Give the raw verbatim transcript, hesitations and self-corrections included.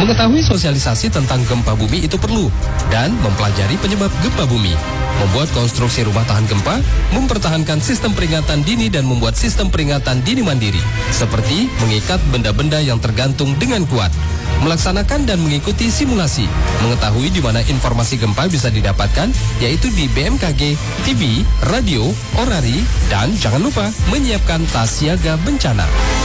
Mengetahui sosialisasi tentang gempa bumi itu perlu, dan mempelajari penyebab gempa bumi. Membuat konstruksi rumah tahan gempa, mempertahankan sistem peringatan dini dan membuat sistem peringatan dini mandiri. Seperti mengikat benda-benda yang tergantung dengan kuat. Melaksanakan dan mengikuti simulasi. Mengetahui di mana informasi gempa bisa didapatkan, yaitu di B M K G, T V, radio, orari, dan jangan lupa menyiapkan tas siaga bencana.